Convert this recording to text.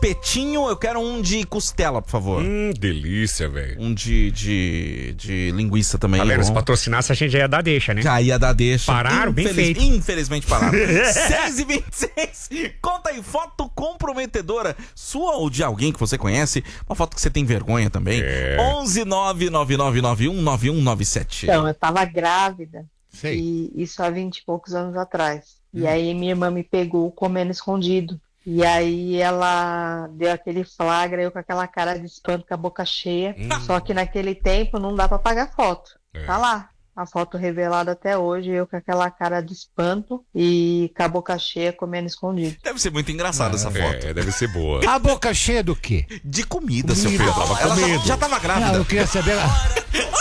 petinho, eu quero um de costela, por favor. Delícia, velho. Um de linguiça também. Galera, se patrocinasse a gente já ia dar deixa, né? Já ia dar deixa. Pararam, bem feito. Infelizmente pararam. 6h26. Conta aí, foto comprometedora sua ou de alguém que você conhece. Uma foto que você tem vergonha também. 11999919197. Então, eu tava grávida. Sei. E isso há 20 e poucos anos atrás. E aí minha irmã me pegou comendo escondido. E aí ela deu aquele flagra, eu com aquela cara de espanto, com a boca cheia. Só que naquele tempo não dá pra pagar foto. Tá lá. A foto revelada até hoje, eu com aquela cara de espanto e com a boca cheia comendo escondido. Deve ser muito engraçada essa foto. Deve ser boa. A boca cheia do quê? De comida, seu Pedro. Tava Ela comendo. já tava grávida. Eu queria saber.